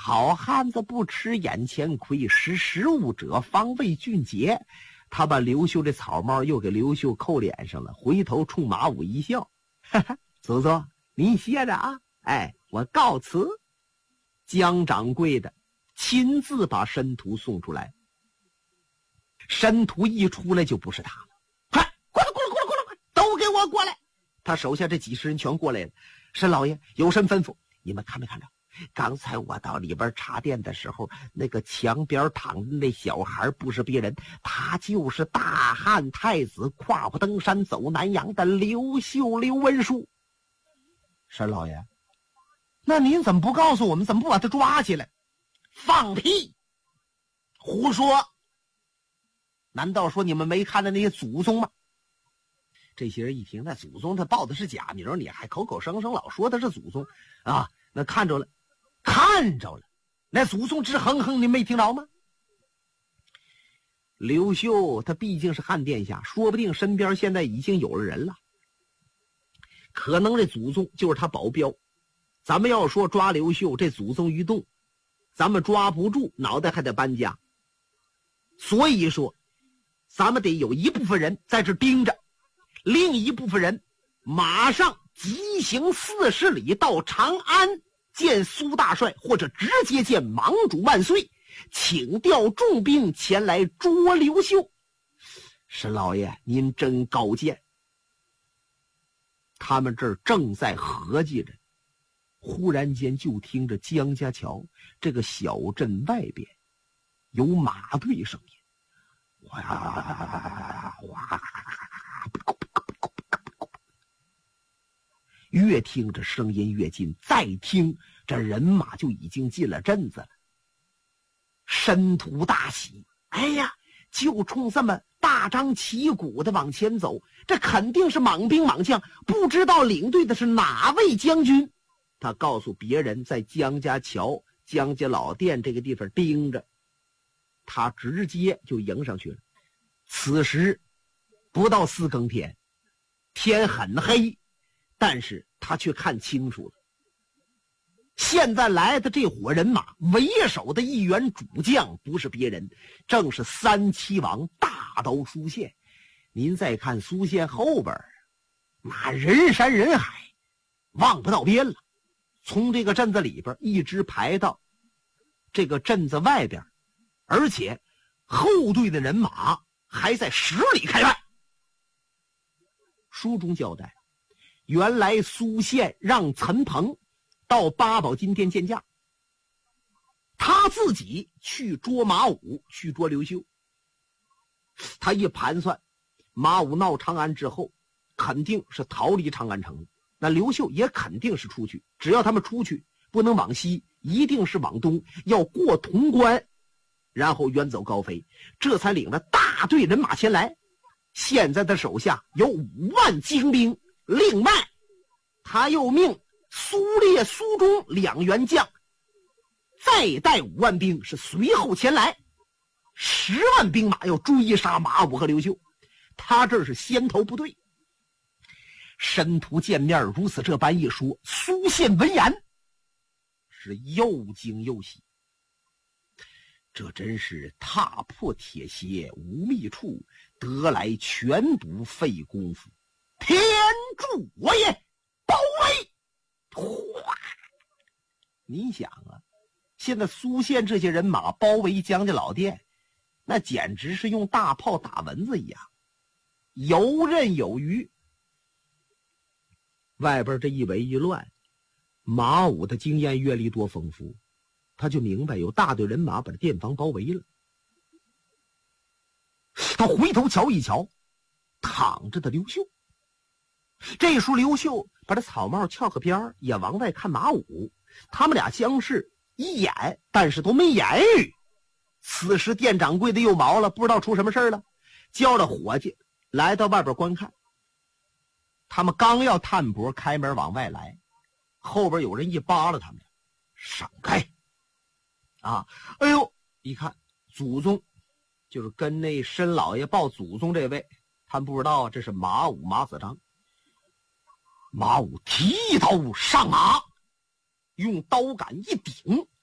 好汉子不吃眼前亏，识时务者方为俊杰。他把刘秀的草帽又给刘秀扣脸上了，回头冲马武一笑，哈哈，祖宗您歇着啊，哎，我告辞。江掌柜的亲自把申屠送出来。申屠一出来就不是他了，快过来，都给我过来！他手下这几十人全过来了。申老爷有甚吩咐？你们看没看着？刚才我到里边查店的时候，那个墙边躺着那小孩不是别人，他就是大汉太子跨步登山走南阳的刘秀刘文书。申老爷，那您怎么不告诉我们，怎么不把他抓起来？放屁，胡说！难道说你们没看到那些祖宗吗？这些人一听，那祖宗他报的是假名，你还口口声声老说他是祖宗啊？那看着了，那祖宗直哼哼，你没听着吗？刘秀他毕竟是汉殿下，说不定身边现在已经有了人了，可能这祖宗就是他保镖。咱们要说抓刘秀，这祖宗一动，咱们抓不住，脑袋还得搬家。所以说咱们得有一部分人在这盯着，另一部分人马上急行40里到长安见苏大帅，或者直接见盟主万岁，请调重兵前来捉刘秀。申老爷您真高见。他们这儿正在合计着，忽然间就听着江家桥这个小镇外边有马队声音，越听着声音越近，再听这人马就已经进了镇子了。申屠大喜，哎呀，就冲这么大张旗鼓的往前走，这肯定是莽兵莽将，不知道领队的是哪位将军。他告诉别人在江家桥江家老店这个地方盯着，他直接就迎上去了。此时不到4更天，天很黑，但是他却看清楚了，现在来的这伙人马为首的一员主将不是别人，正是3七王大刀苏宪。您再看苏宪后边，那人山人海，望不到边了，从这个镇子里边一直排到这个镇子外边，而且后队的人马还在10里开外。书中交代，原来苏宪让陈鹏到八宝金殿见驾，他自己去捉马武，去捉刘秀。他一盘算，马武闹长安之后肯定是逃离长安城，那刘秀也肯定是出去，只要他们出去不能往西，一定是往东，要过潼关，然后远走高飞，这才领了大队人马前来。现在的手下有5万精兵，另外他又命苏烈、苏忠2员将再带5万兵，是随后前来，10万兵马要追杀马武和刘秀。他这是先头部队。申屠见面如此这般一说，苏宪闻言是又惊又喜，这真是踏破铁鞋无觅处，得来全不费功夫。天助我也！包围！哗！你想啊，现在苏宪这些人马包围江家老店，那简直是用大炮打蚊子一样，游刃有余。外边这一围一乱，马武的经验阅历多丰富，他就明白有大队人马把这店房包围了。他回头瞧一瞧，躺着的刘秀。这时候刘秀把这草帽翘个边也往外看马武，他们俩相视一眼，但是都没言语。此时店掌柜的又毛了，不知道出什么事了，叫了伙计来到外边观看。他们刚要探脖开门往外来，后边有人一扒拉他们，闪开！啊，哎呦，一看祖宗，就是跟那申老爷报祖宗这位，他们不知道这是马武马子章。马武提刀上马，用刀杆一顶，